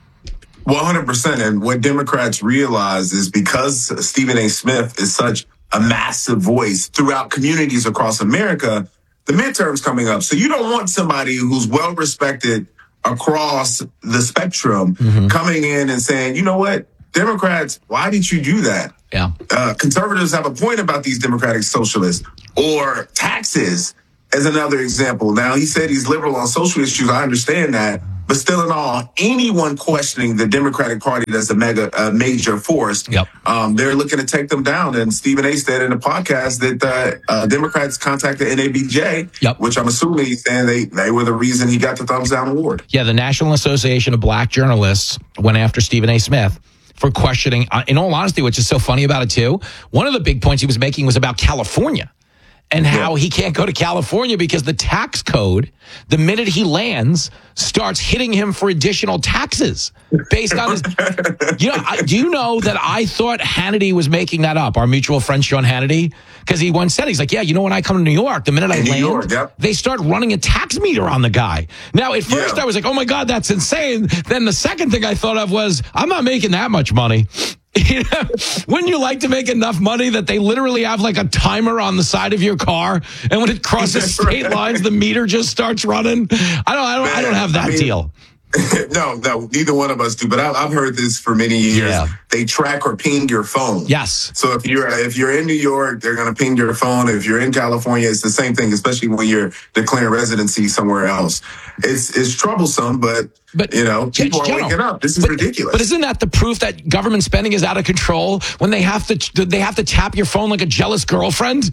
one hundred percent. And what Democrats realize is because Stephen A. Smith is such a massive voice throughout communities across America, the midterms coming up. So you don't want somebody who's well respected across the spectrum Mm-hmm. coming in and saying, you know what, Democrats, why did you do that? Yeah. Uh, conservatives have a point about these Democratic socialists, or taxes as another example. Now, he said he's liberal on social issues. I understand that. But still in all, anyone questioning the Democratic Party that's a mega, uh, major force, Yep. um, they're looking to take them down. And Stephen A. said in a podcast that uh, uh, Democrats contacted N A B J, Yep. which I'm assuming he's saying they, they were the reason he got the thumbs down award. Yeah, the National Association of Black Journalists went after Stephen A. Smith for questioning, uh, in all honesty, which is so funny about it too. One of the big points he was making was about California and how he can't go to California because the tax code, the minute he lands, starts hitting him for additional taxes based on his. You know, I, do you know that I thought Hannity was making that up? Our mutual friend Sean Hannity, because he once said, he's like, yeah, you know, when I come to New York, the minute I In New land, York, yep. they start running a tax meter on the guy. Now, at first, Yeah. I was like, oh my God, that's insane. Then the second thing I thought of was, I'm not making that much money. You know, wouldn't you like to make enough money that they literally have like a timer on the side of your car, and when it crosses state lines, the meter just starts running? I don't, I don't, I don't have that I mean, deal. no, no, neither one of us do. But I, I've heard this for many years. Yeah. They track or ping your phone. Yes. So if you're if you're in New York, they're going to ping your phone. If you're in California, it's the same thing. Especially when you're declaring residency somewhere else, it's it's troublesome. But, But you know, people are General, waking up. This is but, ridiculous. But isn't that the proof that government spending is out of control when they have to they have to tap your phone like a jealous girlfriend?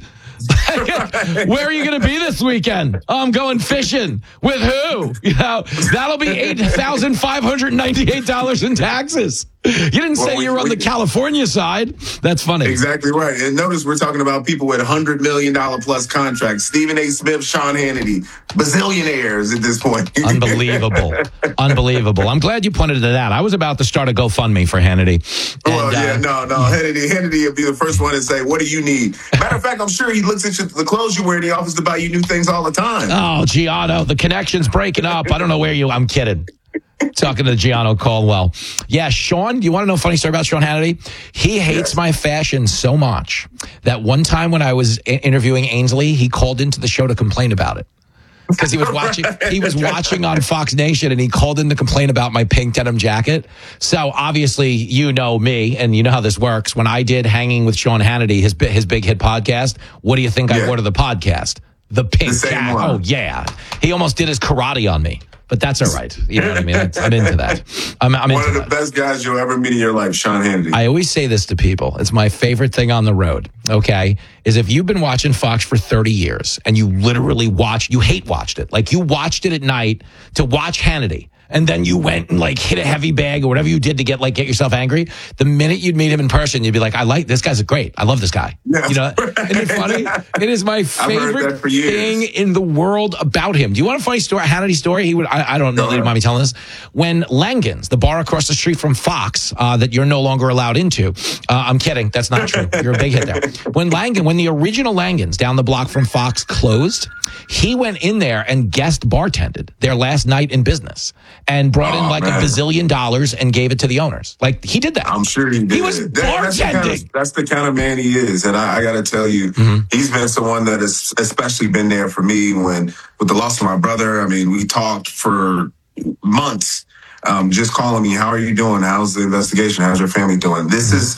Where are you going to be this weekend? Oh, I'm going fishing. With who? You know, that'll be eight thousand five hundred ninety-eight dollars in taxes. You didn't Well, say we- you're on we- the California side. That's funny. Exactly right. And notice we're talking about people with one hundred million dollars plus contracts. Stephen A. Smith, Sean Hannity, bazillionaires at this point. Unbelievable. Unbelievable. I'm glad you pointed to that. I was about to start a GoFundMe for Hannity. And, Well, yeah, uh, no, no. Hannity, Hannity will be the first one to say, what do you need? Matter of fact, I'm sure he looks at you, the clothes you wear in the office to buy you new things all the time. Oh, Gianno, the connection's breaking up. I don't know where you, I'm kidding. Talking to Gianno Caldwell. Yeah, Sean, do you want to know a funny story about Sean Hannity? He hates Yes. my fashion so much that one time when I was i- interviewing Ainsley, he called into the show to complain about it. Because he was watching, he was watching on Fox Nation, and he called in to complain about my pink denim jacket. So obviously, you know me, and you know how this works. When I did Hanging with Sean Hannity, his bi- his big hit podcast, what do you think I Yeah. wore to the podcast? The pink The same jacket. one. Oh yeah, he almost did his karate on me, but that's all right. You know what I mean? That's, I'm into that. I'm, I'm One into of the that. best guys you'll ever meet in your life, Sean Hannity. I always say this to people. It's my favorite thing on the road, okay, is if you've been watching Fox for thirty years and you literally watched, you hate watched it. Like you watched it at night to watch Hannity. And then you went and like hit a heavy bag or whatever you did to get like get yourself angry. The minute you'd meet him in person, you'd be like, I like this guy's great. I love this guy. Yeah. You know, isn't it funny? It is my heard favorite that for years. thing in the world about him. Do you want a funny story? Hannity story? He would. I, I don't know. Go That you ahead. mind me telling this? When Langens, the bar across the street from Fox, uh, that you're no longer allowed into. Uh, I'm kidding. That's not true. You're a big hit there. When Langen, when the original Langens down the block from Fox closed, he went in there and guest bartended their last night in business and brought in Oh, like man. a bazillion dollars and gave it to the owners. Like he did that. I'm sure he did. He was That- that's, the kind bartending. of, that's the kind of man he is. And I, I got to tell you, Mm-hmm. he's been someone that has especially been there for me when, with the loss of my brother. I mean, we talked for months, um, just calling me, how are you doing? How's the investigation? How's your family doing? This is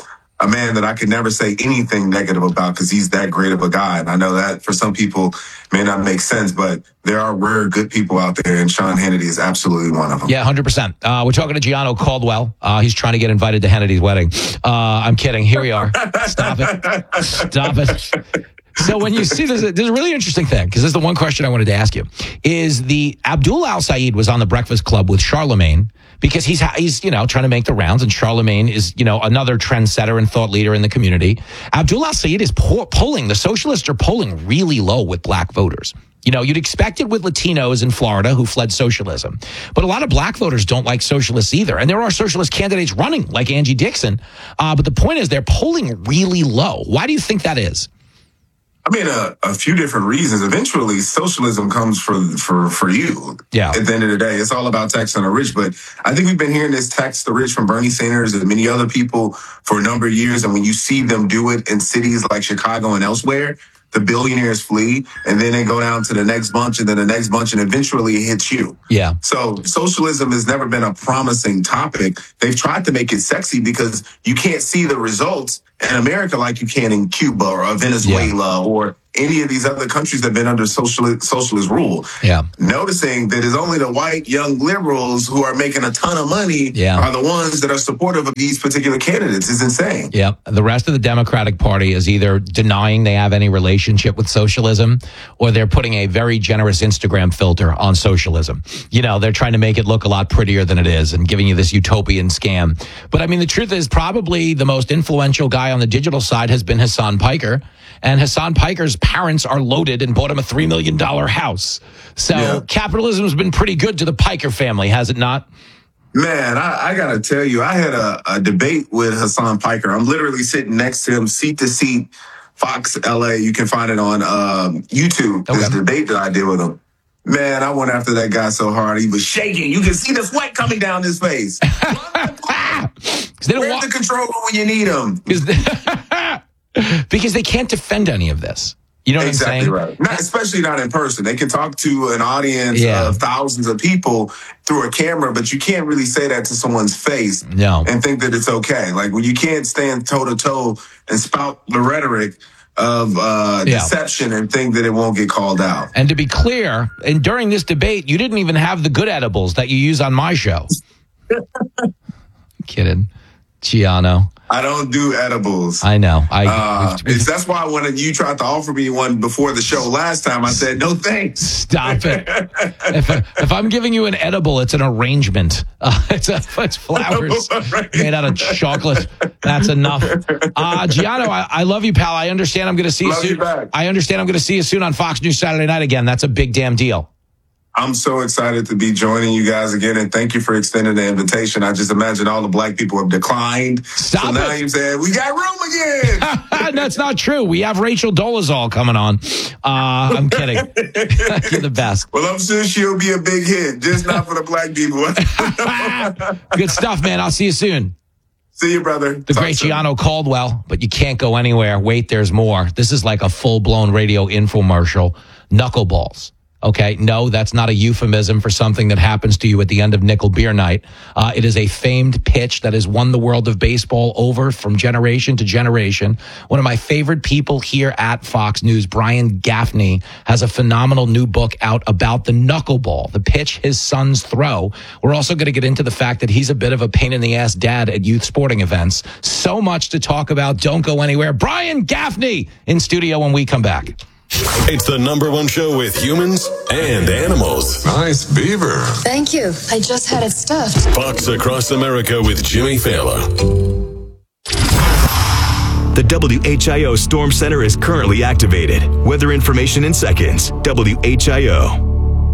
a man that I could never say anything negative about because he's that great of a guy. And I know that for some people may not make sense, but there are rare good people out there, and Sean Hannity is absolutely one of them. Yeah, one hundred percent. Uh, we're talking to Gianno Caldwell. Uh, he's trying to get invited to Hannity's wedding. Uh, I'm kidding. Here we are. Stop it. Stop it. So when you see this, there's a really interesting thing, because this is the one question I wanted to ask you, is the Abdul Al Sayed was on the Breakfast Club with Charlemagne, because he's, he's, you know, trying to make the rounds, and Charlemagne is, you know, another trendsetter and thought leader in the community. Abdul Al Sayed is po- polling, the socialists are polling really low with black voters. You know, you'd expect it with Latinos in Florida who fled socialism. But a lot of black voters don't like socialists either. And there are socialist candidates running, like Angie Dixon. Uh, but the point is, they're polling really low. Why do you think that is? I mean, a, a few different reasons. Eventually, socialism comes for, for, for you. Yeah. At the end of the day, it's all about taxing the rich. But I think we've been hearing this tax the rich from Bernie Sanders and many other people for a number of years. And when you see them do it in cities like Chicago and elsewhere, the billionaires flee, and then they go down to the next bunch, and then the next bunch, and eventually it hits you. Yeah. So socialism has never been a promising topic. They've tried to make it sexy because you can't see the results in America like you can in Cuba or Venezuela yeah. or any of these other countries that have been under socialist, socialist rule. Yeah. Noticing that it's only the white young liberals who are making a ton of money yeah. are the ones that are supportive of these particular candidates. It's insane. Yeah. The rest of the Democratic Party is either denying they have any relationship with socialism, or they're putting a very generous Instagram filter on socialism. You know, they're trying to make it look a lot prettier than it is and giving you this utopian scam. But I mean, the truth is, probably the most influential guy on the digital side has been Hassan Piker. And Hassan Piker's parents are loaded and bought him a three million dollars house. So yeah. capitalism has been pretty good to the Piker family, has it not? Man, I, I got to tell you, I had a, a debate with Hassan Piker. I'm literally sitting next to him, seat to seat, Fox L A. You can find it on um, YouTube, okay. This debate that I did with him. Man, I went after that guy so hard. He was shaking. You can see the sweat coming down his face. Where's the controller when you need him? Because they can't defend any of this. You know what exactly I'm saying? Right. Not, especially not in person. They can talk to an audience yeah. of thousands of people through a camera, but you can't really say that to someone's face no. and think that it's okay. Like, when you can't stand toe to toe and spout the rhetoric of uh, yeah. deception and think that it won't get called out. And to be clear, and during this debate, you didn't even have the good edibles that you use on my show. Kidding. Gianno. I don't do edibles. I know. I. Uh, it's, that's why when you tried to offer me one before the show last time, I said no thanks. Stop it. if, if I'm giving you an edible, it's an arrangement. Uh, it's, a, it's flowers made out of chocolate. That's enough. Uh, Gianno, I, I love you, pal. I understand. I'm going to see love you soon. You back. I understand. I'm going to see you soon on Fox News Saturday night again. That's a big damn deal. I'm so excited to be joining you guys again, and thank you for extending the invitation. I just imagine all the black people have declined. Stop so it. now you said, we got room again. That's not true. We have Rachel Dolezal coming on. Uh, I'm kidding. You're the best. Well, I'm sure she'll be a big hit, just not for the black people. Good stuff, man. I'll see you soon. See you, brother. The Talk great soon. Gianno Caldwell, but you can't go anywhere. Wait, there's more. This is like a full-blown radio infomercial. Knuckleballs. Okay, no, that's not a euphemism for something that happens to you at the end of nickel beer night. Uh, it is a famed pitch that has won the world of baseball over from generation to generation. One of my favorite people here at Fox News, Brian Gaffney, has a phenomenal new book out about the knuckleball, the pitch his sons throw. We're also going to get into the fact that he's a bit of a pain-in-the-ass dad at youth sporting events. So much to talk about. Don't go anywhere. Brian Gaffney in studio when we come back. It's the number one show with humans and animals. Nice beaver. Thank you. I just had it stuffed. Fox Across America with Jimmy Fallon. The W H I O Storm Center is currently activated. Weather information in seconds. W H I O.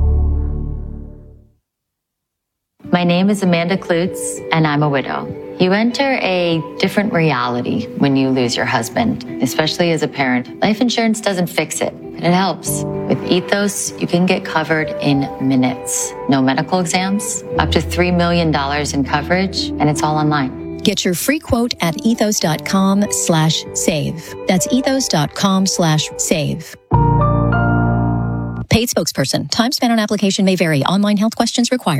My name is Amanda Klutz, and I'm a widow. You enter a different reality when you lose your husband, especially as a parent. Life insurance doesn't fix it, but it helps. With Ethos, you can get covered in minutes. No medical exams, up to three million dollars in coverage, and it's all online. Get your free quote at ethos.com slash save. That's ethos.com slash save. Paid spokesperson. Time spent on application may vary. Online health questions required.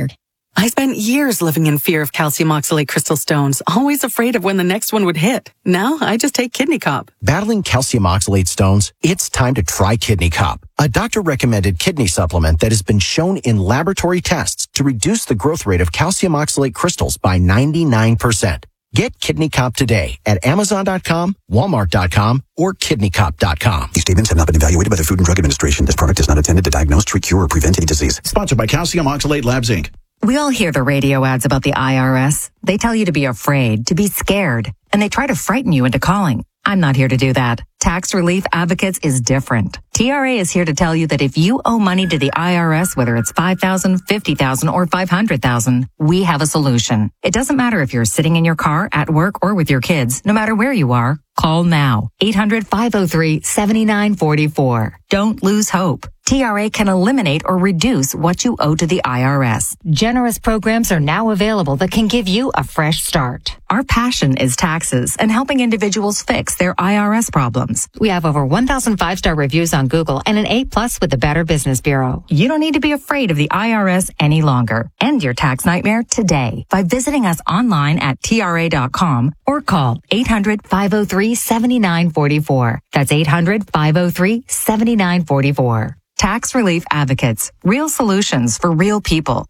I spent years living in fear of calcium oxalate crystal stones, always afraid of when the next one would hit. Now I just take Kidney Cop. Battling calcium oxalate stones? It's time to try Kidney Cop, a doctor-recommended kidney supplement that has been shown in laboratory tests to reduce the growth rate of calcium oxalate crystals by ninety-nine percent. Get Kidney Cop today at Amazon dot com, Walmart dot com, or Kidney Cop dot com. These statements have not been evaluated by the Food and Drug Administration. This product is not intended to diagnose, treat, cure, or prevent any disease. Sponsored by Calcium Oxalate Labs, Incorporated. We all hear the radio ads about the I R S. They tell you to be afraid, to be scared, and they try to frighten you into calling. I'm not here to do that. Tax Relief Advocates is different. T R A is here to tell you that if you owe money to the I R S, whether it's five thousand dollars, fifty thousand dollars, or five hundred thousand dollars, we have a solution. It doesn't matter if you're sitting in your car, at work, or with your kids. No matter where you are, call now. eight hundred, five oh three, seven nine four four. Don't lose hope. T R A can eliminate or reduce what you owe to the I R S. Generous programs are now available that can give you a fresh start. Our passion is taxes and helping individuals fix their I R S problems. We have over one thousand five-star reviews on Google and an A plus with the Better Business Bureau. You don't need to be afraid of the I R S any longer. End your tax nightmare today by visiting us online at T R A dot com or call eight hundred, five oh three, seven nine four four. That's eight hundred, five oh three, seven nine four four. Tax Relief Advocates. Real solutions for real people.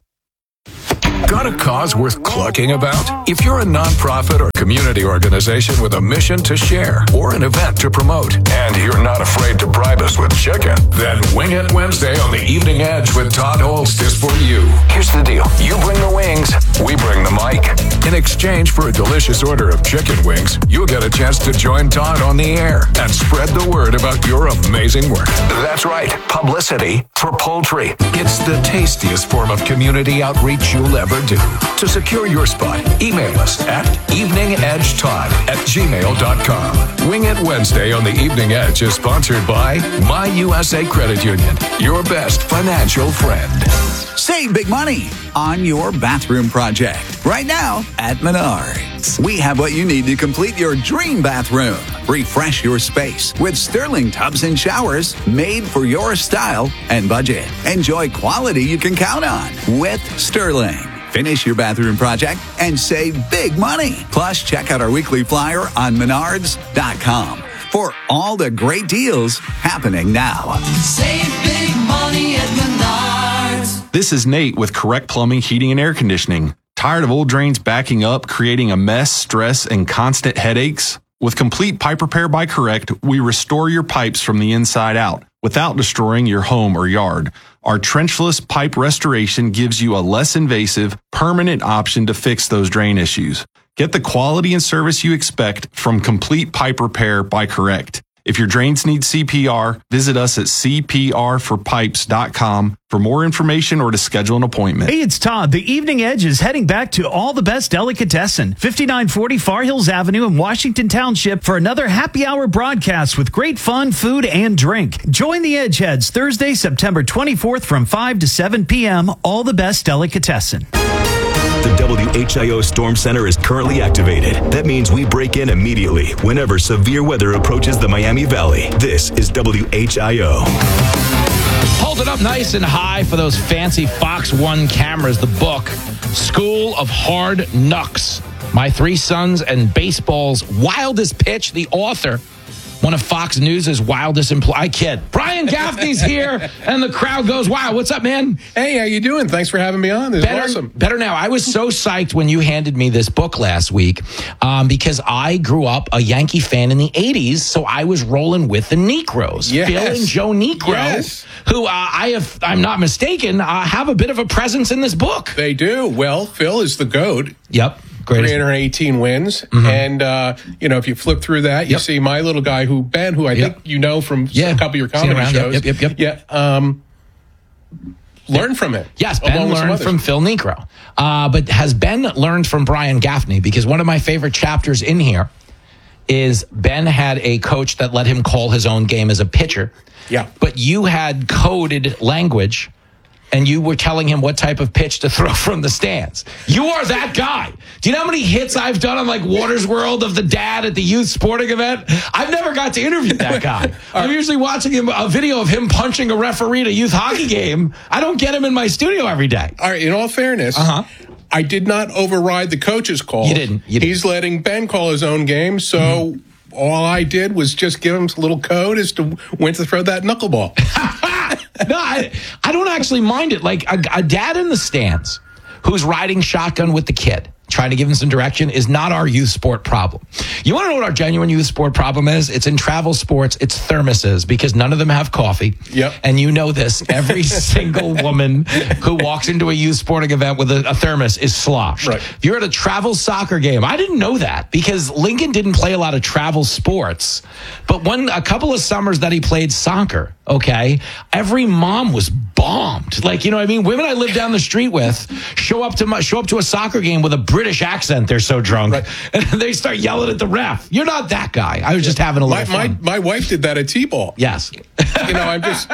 Got a cause worth clucking about? If you're a nonprofit or community organization with a mission to share or an event to promote, and you're not afraid to bribe us with chicken, then Wing It Wednesday on the Evening Edge with Todd Holst is for you. Here's the deal. You bring the wings, we bring the mic. In exchange for a delicious order of chicken wings, you'll get a chance to join Todd on the air and spread the word about your amazing work. That's right, publicity for poultry. It's the tastiest form of community outreach you'll ever do. To secure your spot, email us at eveningedgetodd at gmail dot com. Wing It Wednesday on the Evening Edge is sponsored by My U S A Credit Union, your best financial friend. Save big money on your bathroom project. Right now at Menards. We have what you need to complete your dream bathroom. Refresh your space with Sterling tubs and showers made for your style and budget. Enjoy quality you can count on with Sterling. Finish your bathroom project and save big money. Plus, check out our weekly flyer on menards dot com for all the great deals happening now. Save big money at Menards. This is Nate with Correct Plumbing, Heating, and Air Conditioning. Tired of old drains backing up, creating a mess, stress, and constant headaches? With complete pipe repair by Correct, we restore your pipes from the inside out without destroying your home or yard. Our trenchless pipe restoration gives you a less invasive, permanent option to fix those drain issues. Get the quality and service you expect from Complete Pipe Repair by Correct. If your drains need C P R, visit us at c p r for pipes dot com for more information or to schedule an appointment. Hey, it's Todd. The Evening Edge is heading back to All the Best Delicatessen, fifty-nine forty Far Hills Avenue in Washington Township for another happy hour broadcast with great fun, food, and drink. Join the Edgeheads Thursday, September twenty-fourth from five to seven p.m. All the Best Delicatessen. The W H I O Storm Center is currently activated. That means we break in immediately whenever severe weather approaches the Miami Valley. This is W H I O. Hold it up nice and high for those fancy Fox One cameras. The book, School of Hard Knocks. My Three Sons and Baseball's Wildest Pitch. The author, one of Fox News' wildest employees. I kid. Brian Gaffney's here, and the crowd goes, wow, what's up, man? Hey, how you doing? Thanks for having me on. This better, is awesome. Better now. I was so psyched when you handed me this book last week um, because I grew up a Yankee fan in the eighties, so I was rolling with the Necros. Yes. Phil and Joe Necro, yes. who uh, I have, I'm not mistaken, uh, have a bit of a presence in this book. They do. Well, Phil is the GOAT. Yep. Greatest. three hundred eighteen wins. Mm-hmm. And, uh, you know, if you flip through that, you yep. see my little guy who, Ben, who I yep. think you know from yeah. a couple of your comedy shows. Yep, yep, yep. Yeah. Um, learn from it. Yes, Ben learned from Phil Necro. Uh, but has Ben learned from Brian Gaffney? Because one of my favorite chapters in here is Ben had a coach that let him call his own game as a pitcher. Yeah. But you had coded language and you were telling him what type of pitch to throw from the stands. You are that guy. Do you know how many hits I've done on like Waters World of the dad at the youth sporting event? I've never got to interview that guy. I'm usually watching him a video of him punching a referee at a youth hockey game. I don't get him in my studio every day. All right, in all fairness, uh-huh. I did not override the coach's call. You didn't. You didn't. He's letting Ben call his own game, so mm-hmm. all I did was just give him a little code as to when to throw that knuckleball. No, I, I don't actually mind it. Like a, a dad in the stands who's riding shotgun with the kid, trying to give him some direction, is not our youth sport problem. You want to know what our genuine youth sport problem is? It's in travel sports. It's thermoses, because none of them have coffee. Yep. And you know this. Every single woman who walks into a youth sporting event with a, a thermos is sloshed. Right. If you're at a travel soccer game, I didn't know that because Lincoln didn't play a lot of travel sports. But when a couple of summers that he played soccer, okay, every mom was bombed. Like, you know what I mean? Women I live down the street with show up to my, show up to a soccer game with a British accent. They're so drunk. Right. And they start yelling at the ref. You're not that guy. I was just having a little my, fun. My, my wife did that at T-ball. Yes. You know, I'm just...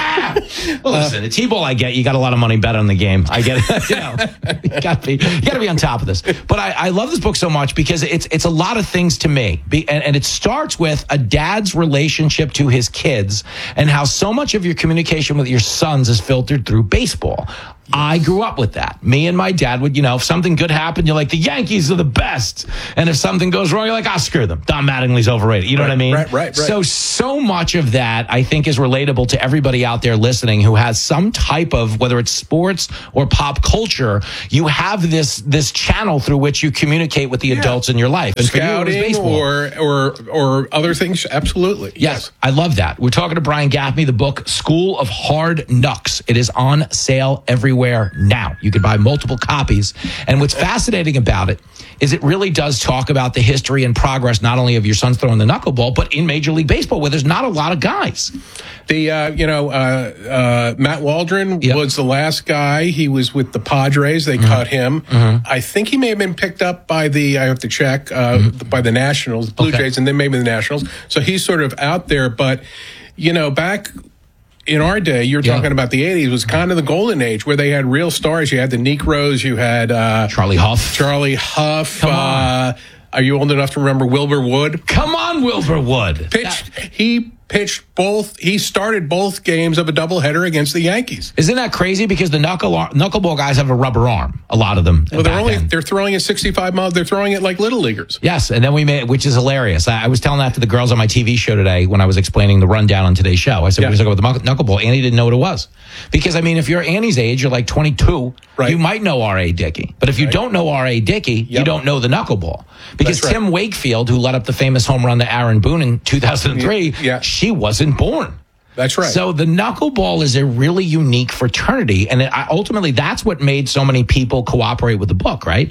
Well, listen, at T-ball, I get you got a lot of money bet on the game. I get it. You know, you got to be, you got to be on top of this. But I, I love this book so much because it's it's a lot of things to me. Be, and, and it starts with a dad's relationship to his kids and how so much of your communication with your sons is filtered through baseball. I grew up with that. Me and my dad would, you know, if something good happened, you're like, the Yankees are the best. And if something goes wrong, you're like, ah, screw them. Don Mattingly's overrated. You know right, what I mean? Right, right, right. So, so much of that, I think, is relatable to everybody out there listening who has some type of, whether it's sports or pop culture, you have this this channel through which you communicate with the yeah. adults in your life. And Scouting for you, it was baseball. or, or, or other things, absolutely. Yes, yes, I love that. We're talking to Brian Gaffney, the book, School of Hard Knocks. It is on sale everywhere now. You can buy multiple copies. And what's fascinating about it is it really does talk about the history and progress, not only of your sons throwing the knuckleball, but in Major League Baseball, where there's not a lot of guys. The, uh, you know, uh, uh, Matt Waldron yep. was the last guy. He was with the Padres. They mm-hmm. cut him. Mm-hmm. I think he may have been picked up by the, I have to check, uh, mm-hmm. by the Nationals, Blue okay. Jays, and then maybe the Nationals. So he's sort of out there. But, you know, back in our day, you're yeah. talking about the eighties, was kind of the golden age where they had real stars. You had the Negros, you had uh, Charlie Huff. Charlie Huff. Come on. Uh, are you old enough to remember Wilbur Wood? Come on, Wilbur Wood. Pitched. That- he pitched both. He started both games of a doubleheader against the Yankees. Isn't that crazy? Because the knuckle knuckleball guys have a rubber arm. A lot of them. Well, they're only end. they're throwing it sixty-five miles. They're throwing it like little leaguers. Yes, and then we made, which is hilarious. I, I was telling that to the girls on my T V show today when I was explaining the rundown on today's show. I said yeah. we were talking about the knuckleball. Annie didn't know what it was because I mean, if you're Annie's age, you're like twenty-two. Right. You might know R A. Dickey, but if you right. don't know R A. Dickey, yep. you don't know the knuckleball. Because right. Tim Wakefield, who led up the famous home run to Aaron Boone in two thousand three, yeah. she wasn't born. That's right. So the knuckleball is a really unique fraternity, and it, ultimately that's what made so many people cooperate with the book, right?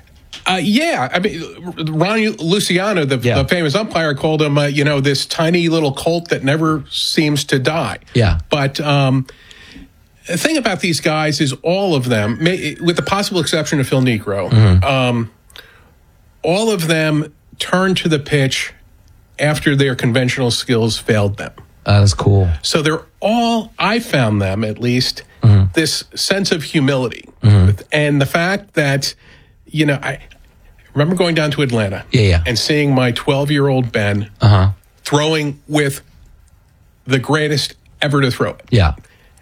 Uh, yeah, I mean, Ron Luciano, the, yeah. the famous umpire, called him, uh, you know, this tiny little colt that never seems to die. Yeah. But um, the thing about these guys is all of them, may, with the possible exception of Phil Niekro, mm-hmm. um, all of them turn to the pitch after their conventional skills failed them. Uh, that's cool. So they're all, I found them at least, mm-hmm. this sense of humility. Mm-hmm. And the fact that, you know, I remember going down to Atlanta yeah, yeah. and seeing my twelve-year-old Ben uh-huh. throwing with the greatest ever to throw it. Yeah.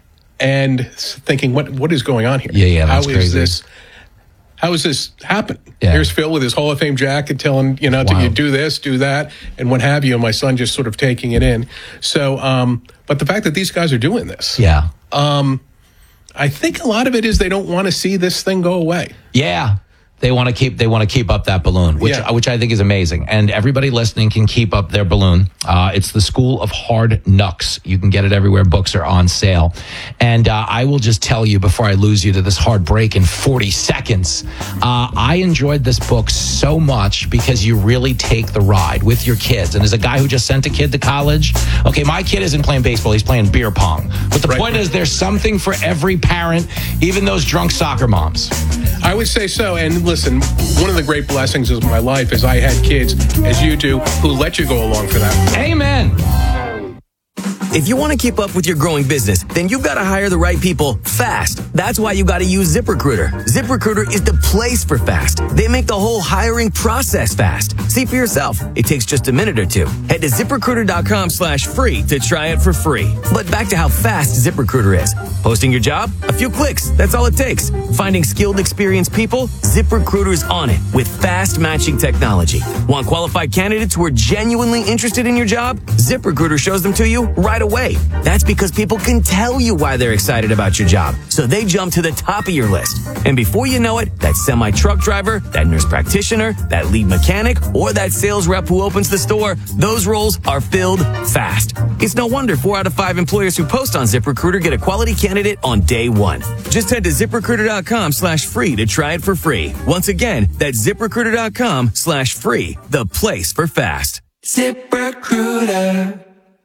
And thinking, what what is going on here? Yeah, yeah, that's How crazy. is this? How is this happening? Yeah. Here's Phil with his Hall of Fame jacket telling, you know, do you do this, do that, and what have you. And my son just sort of taking it in. So, um, but the fact that these guys are doing this. Yeah. Um, I think a lot of it is they don't want to see this thing go away. Yeah. They want to keep. They want to keep up that balloon, which Yeah. which I think is amazing. And everybody listening can keep up their balloon. Uh, it's the School of Hard Knocks. You can get it everywhere books are on sale. And uh, I will just tell you before I lose you to this hard break in forty seconds. Uh, I enjoyed this book so much because you really take the ride with your kids. And as a guy who just sent a kid to college, okay, my kid isn't playing baseball; he's playing beer pong. But the Right. point is, there's something for every parent, even those drunk soccer moms. I would say so. And listen, one of the great blessings of my life is I had kids, as you do, who let you go along for that. Amen. If you want to keep up with your growing business, then you've got to hire the right people fast. That's why you got to use ZipRecruiter. ZipRecruiter is the place for fast. They make the whole hiring process fast. See for yourself. It takes just a minute or two. Head to ZipRecruiter.com slash free to try it for free. But back to how fast ZipRecruiter is. Posting your job? A few clicks. That's all it takes. Finding skilled, experienced people? ZipRecruiter's on it with fast matching technology. Want qualified candidates who are genuinely interested in your job? ZipRecruiter shows them to you right away. That's because people can tell you why they're excited about your job, so they jump to the top of your list. And before you know it, that semi-truck driver, that nurse practitioner, that lead mechanic, or that sales rep who opens the store, those roles are filled fast. It's no wonder four out of five employers who post on ZipRecruiter get a quality candidate on day one. Just head to ZipRecruiter.com slash free to try it for free. Once again, that's ZipRecruiter.com slash free, the place for fast. ZipRecruiter.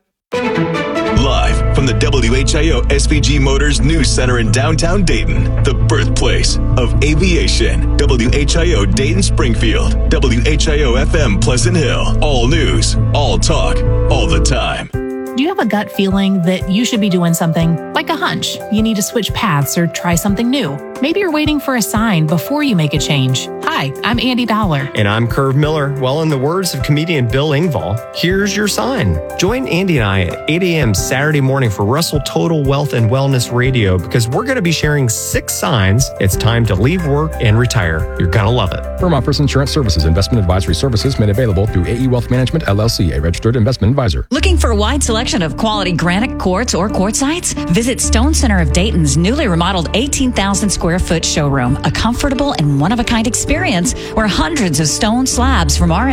Live from the W H I O S V G Motors News Center in downtown Dayton, the birthplace of aviation. W H I O Dayton Springfield, W H I O F M Pleasant Hill. All news, all talk, all the time. Do you have a gut feeling that you should be doing something, like a hunch? You need to switch paths or try something new. Maybe you're waiting for a sign before you make a change. Hi, I'm Andy Dollar. And I'm Curve Miller. Well, in the words of comedian Bill Engvall, here's your sign. Join Andy and I at eight a.m. Saturday morning for Russell Total Wealth and Wellness Radio, because we're going to be sharing six signs it's time to leave work and retire. You're going to love it. Firm offers insurance services. Investment advisory services made available through A E Wealth Management, L L C, a registered investment advisor. Looking for a wide selection of quality granite quartz or quartzites? Visit Stone Center of Dayton's newly remodeled eighteen thousand square foot showroom, a comfortable and one-of-a-kind experience where hundreds of stone slabs from our